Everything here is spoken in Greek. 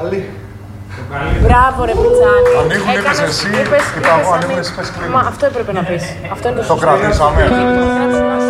Μπράβο ρε Πιτσάνη. Ανοίγουν, είπες εσύ, είπα εγώ, ανοίγουν εσύ, πες κλείνει. Μα αυτό έπρεπε να πεις. Αυτό είναι το Το κρατήσαμε.